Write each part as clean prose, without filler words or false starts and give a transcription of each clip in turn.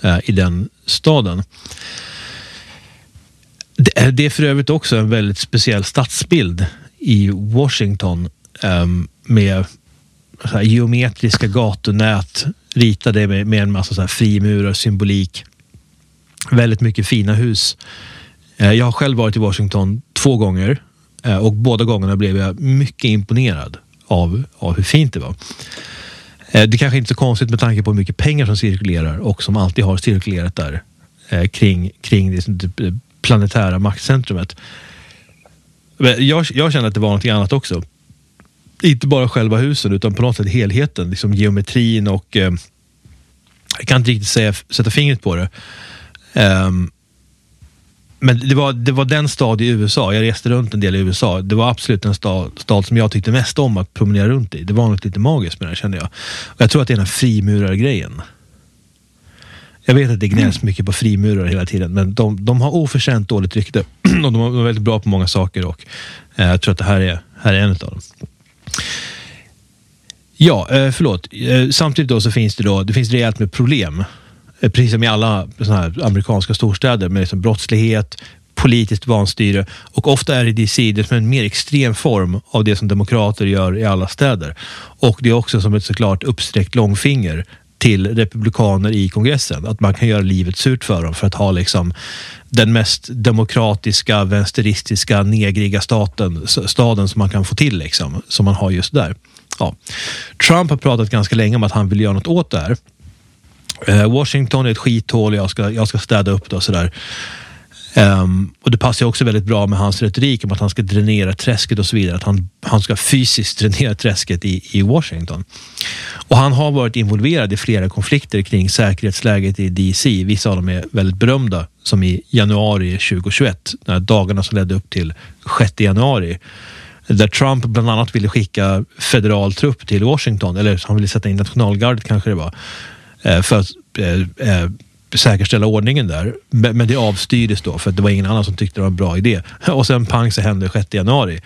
i den staden. Det är för övrigt också en väldigt speciell stadsbild i Washington med så här geometriska gatunät ritade med en massa så här frimurar, symbolik. Väldigt mycket fina hus. Jag har själv varit i Washington 2 gånger och båda gångerna blev jag mycket imponerad av hur fint det var. Det kanske inte är så konstigt med tanke på hur mycket pengar som cirkulerar och som alltid har cirkulerat där kring det planetära maktcentrumet. Jag kände att det var något annat också. Inte bara själva husen utan på något sätt helheten, liksom geometrin och jag kan inte riktigt sätta fingret på det. Men det var den stad i USA. Jag reste runt en del i USA. Det var absolut en stad som jag tyckte mest om att promenera runt i. Det var något lite magiskt med det, kände jag. Och jag tror att det är den här frimurargrejen. Jag vet att det gnälls mycket på frimurar hela tiden, men de har oförtjänt dåligt rykte. Och de är väldigt bra på många saker och jag tror att det här är en av dem. Ja, förlåt. Samtidigt då så finns det finns rejält med problem. Precis som i alla såna här amerikanska storstäder med liksom brottslighet, politiskt vanstyre och ofta är det DC det som en mer extrem form av det som demokrater gör i alla städer. Och det är också som ett såklart uppsträckt långfinger till republikaner i kongressen. Att man kan göra livet surt för dem för att ha liksom den mest demokratiska, vänsteristiska, negriga staden som man kan få till liksom, som man har just där. Ja. Trump har pratat ganska länge om att han vill göra något åt det här. Washington är ett skithål, jag ska städa upp det och sådär. Och det passar också väldigt bra med hans retorik om att han ska dränera träsket och så vidare, att han ska fysiskt dränera träsket i Washington. Och han har varit involverad i flera konflikter kring säkerhetsläget i DC. Vissa av dem är väldigt berömda, som i januari 2021, när dagarna som ledde upp till 6 januari, där Trump bland annat ville skicka federal trupp till Washington, eller han ville sätta in nationalgardet kanske det var, för att säkerställa ordningen där. Men det avstyrdes då för att det var ingen annan som tyckte det var en bra idé. Och sen pang så hände 6 januari.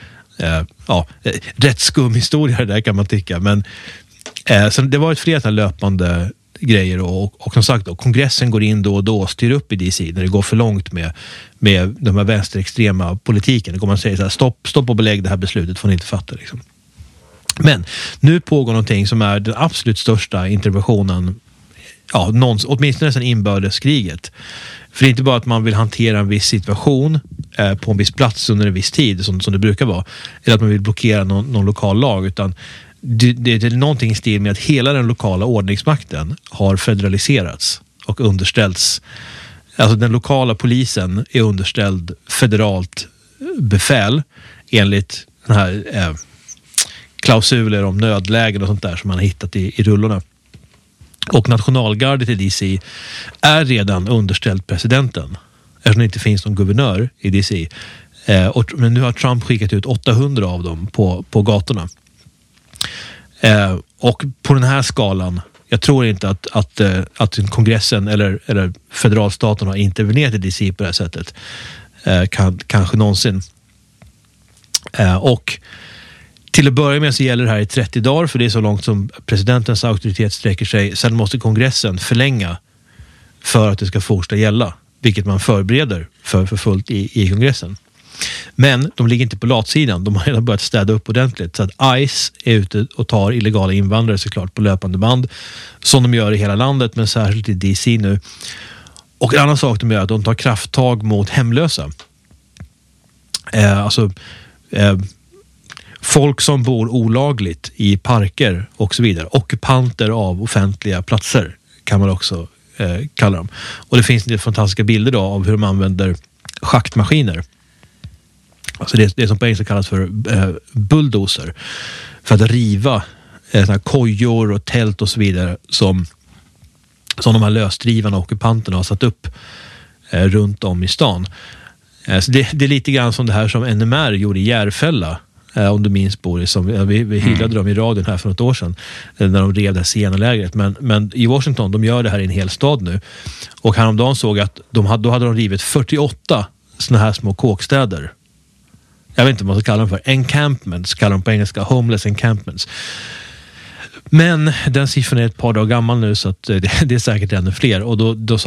Rätt skum historia där kan man tycka. Men så det var ett flera löpande grejer och som sagt då, kongressen går in då och då och styr upp i DC när det går för långt med de här vänsterextrema politiken. Det kommer man säga så här, stopp och belägg det här beslutet får ni inte fatta liksom. Men nu pågår någonting som är den absolut största interventionen åtminstone sedan inbördeskriget. För det är inte bara att man vill hantera en viss situation på en viss plats under en viss tid som det brukar vara, eller att man vill blockera någon lokal lag, utan det är någonting i stil med att hela den lokala ordningsmakten har federaliserats och underställts. Alltså den lokala polisen är underställd federalt befäl enligt den här klausuler om nödlägen och sånt där som man har hittat i rullorna. Och nationalgardet i DC är redan underställt presidenten eftersom det inte finns någon guvernör i DC. Men nu har Trump skickat ut 800 av dem på gatorna. Och på den här skalan, jag tror inte att kongressen eller federalstaten har intervenerat i DC på det här sättet. Kanske någonsin. Och till att börja med så gäller det här i 30 dagar, för det är så långt som presidentens auktoritet sträcker sig. Sen måste kongressen förlänga för att det ska fortsätta gälla, vilket man förbereder för fullt i kongressen. Men de ligger inte på latsidan, de har redan börjat städa upp ordentligt, så att ICE är ute och tar illegala invandrare såklart på löpande band, som de gör i hela landet men särskilt i DC nu. Och en annan sak de gör är att de tar krafttag mot hemlösa. Folk som bor olagligt i parker och så vidare. Ockupanter av offentliga platser kan man också kalla dem. Och det finns en del fantastiska bilder då av hur de använder schaktmaskiner. Alltså det som på engelska kallas för bulldozer. För att riva såna kojor och tält och så vidare som de här lösdrivarna och ockupanterna har satt upp runt om i stan. Så det är lite grann som det här som NMR gjorde i Järfälla. Om du minns, Boris, som vi hyllade dem i radion här för något år sedan när de rev det här Siena-lägret. Men i Washington, de gör det här i en hel stad nu. Och häromdagen såg att då hade de rivit 48 såna här små kåkstäder. Jag vet inte vad man ska kalla dem för. Encampments kallar de på engelska. Homeless encampments. Men den siffran är ett par dagar gammal nu, så att det är säkert ännu fler. Och då